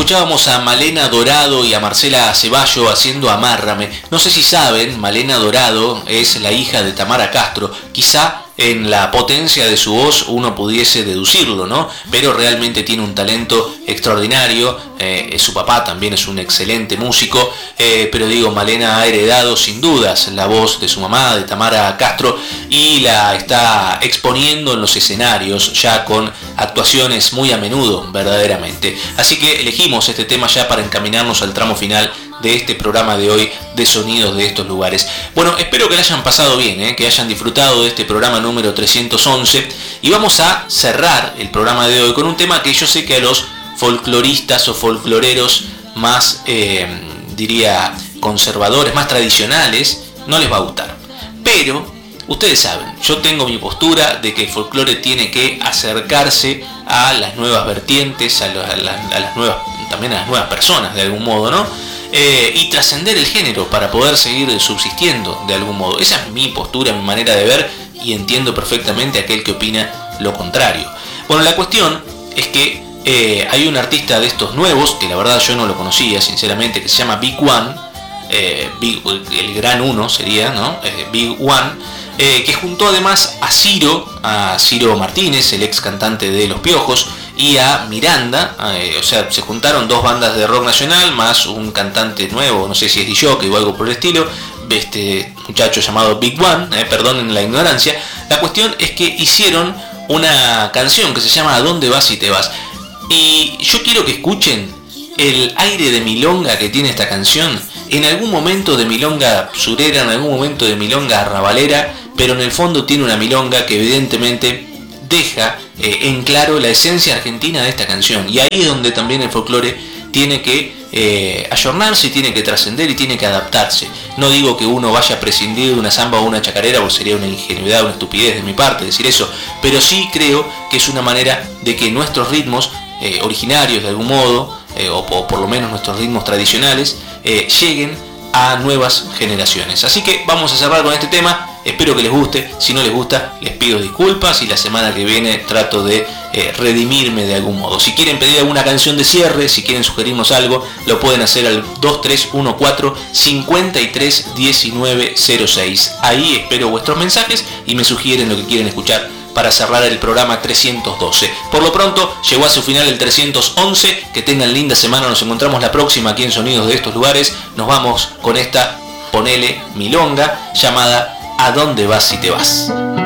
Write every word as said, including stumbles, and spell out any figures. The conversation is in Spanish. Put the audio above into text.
escuchábamos a Malena Dorado y a Marcela Ceballo haciendo Amárrame. No sé si saben, Malena Dorado es la hija de Tamara Castro. Quizá en la potencia de su voz uno pudiese deducirlo, ¿no? Pero realmente tiene un talento extraordinario. Eh, su papá también es un excelente músico, eh, pero digo, Malena ha heredado sin dudas la voz de su mamá, de Tamara Castro, y la está exponiendo en los escenarios ya con actuaciones muy a menudo, verdaderamente. Así que elegimos este tema ya para encaminarnos al tramo final de este programa de hoy de Sonidos de estos lugares. Bueno, espero que la hayan pasado bien, ¿eh? Que hayan disfrutado de este programa número trescientos once, y vamos a cerrar el programa de hoy con un tema que yo sé que a los folcloristas o folcloreros más, eh, diría, conservadores, más tradicionales, no les va a gustar. Pero ustedes saben, yo tengo mi postura de que el folclore tiene que acercarse a las nuevas vertientes, a, los, a, las, a las nuevas, también a las nuevas personas de algún modo, ¿no? Eh, y trascender el género para poder seguir subsistiendo de algún modo. Esa es mi postura, mi manera de ver, y entiendo perfectamente a aquel que opina lo contrario. Bueno, la cuestión es que eh, hay un artista de estos nuevos, que la verdad yo no lo conocía sinceramente, que se llama Big One, eh, Big, el gran uno sería, ¿no? Eh, Big One, eh, que juntó además a Ciro, a Ciro Martínez, el ex cantante de Los Piojos, y a Miranda, eh, o sea, se juntaron dos bandas de rock nacional más un cantante nuevo, no sé si es D J o algo por el estilo, este muchacho llamado Big One, eh, perdonen la ignorancia. La cuestión es que hicieron una canción que se llama ¿A dónde vas si te vas? Y yo quiero que escuchen el aire de milonga que tiene esta canción. En algún momento de milonga surera, en algún momento de milonga arrabalera, pero en el fondo tiene una milonga que evidentemente deja eh, en claro la esencia argentina de esta canción. Y ahí es donde también el folclore tiene que eh, ayornarse, tiene que trascender y tiene que adaptarse. No digo que uno vaya a prescindir de una samba o una chacarera, porque sería una ingenuidad, una estupidez de mi parte decir eso, pero sí creo que es una manera de que nuestros ritmos eh, originarios de algún modo, eh, o, o por lo menos nuestros ritmos tradicionales, eh, lleguen a nuevas generaciones. Así que vamos a cerrar con este tema. Espero que les guste. Si no les gusta, les pido disculpas y la semana que viene trato de eh, redimirme de algún modo. Si quieren pedir alguna canción de cierre, si quieren sugerirnos algo, lo pueden hacer al dos tres uno cuatro, cinco tres uno nueve cero seis. Ahí espero vuestros mensajes y me sugieren lo que quieren escuchar para cerrar el programa trescientos doce. Por lo pronto, llegó a su final el trescientos once. Que tengan linda semana. Nos encontramos la próxima aquí en Sonidos de estos lugares. Nos vamos con esta, ponele, milonga, llamada ¿A dónde vas si te vas?